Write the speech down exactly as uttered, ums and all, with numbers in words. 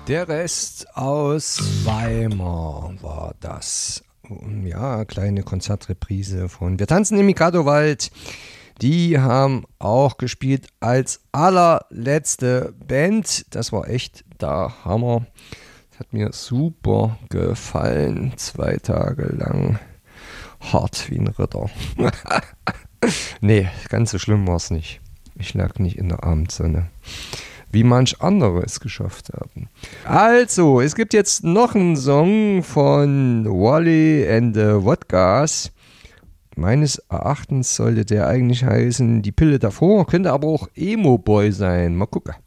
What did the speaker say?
Der Rest aus Weimar war das. Ja, kleine Konzertreprise von Wir tanzen im Mikado-Wald. Die haben auch gespielt als allerletzte Band. Das war echt der Hammer. Das hat mir super gefallen. Zwei Tage lang hart wie ein Ritter. Nee, ganz so schlimm war es nicht. Ich lag nicht in der Abendsonne, wie manch andere es geschafft haben. Also, es gibt jetzt noch einen Song von Wally and the Wodkas. Meines Erachtens sollte der eigentlich heißen Die Pille davor, könnte aber auch Emo Boy sein. Mal gucken.